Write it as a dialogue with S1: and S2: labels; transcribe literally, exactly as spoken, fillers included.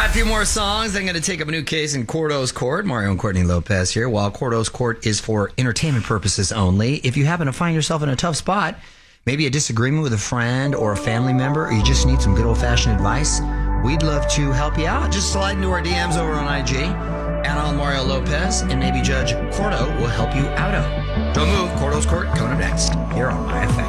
S1: right, a few more songs. I'm going to take up a new case in Cordo's Court. Mario and Courtney Lopez here. While Cordo's Court is for entertainment purposes only, if you happen to find yourself in a tough spot, maybe a disagreement with a friend or a family member, or you just need some good old-fashioned advice, we'd love to help you out. Just slide into our D Ms over on I G, add on Mario Lopez, and maybe Judge Cordo will help you out. Don't move. Cordo's Court coming up next here on I F A.